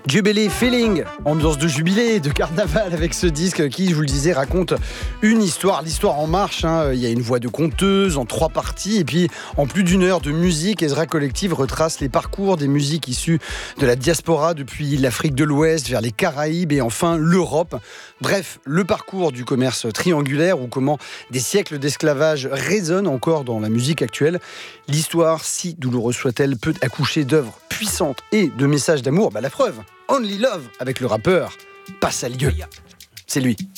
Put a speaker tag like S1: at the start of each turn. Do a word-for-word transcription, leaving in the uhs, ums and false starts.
S1: Jubilee Feeling, ambiance de jubilé, de carnaval avec ce disque qui, je vous le disais, raconte une histoire, l'histoire en marche. Hein. Il y a une voix de conteuse en trois parties et puis en plus d'une heure de musique, Ezra Collective retrace les parcours des musiques issues de la diaspora depuis l'Afrique de l'Ouest vers les Caraïbes et enfin l'Europe. Bref, le parcours du commerce triangulaire ou comment des siècles d'esclavage résonnent encore dans la musique actuelle. L'histoire, si douloureuse soit-elle, peut accoucher d'œuvres puissantes et de messages d'amour. Bah, la preuve, Only Love avec le rappeur Passalieu. C'est lui.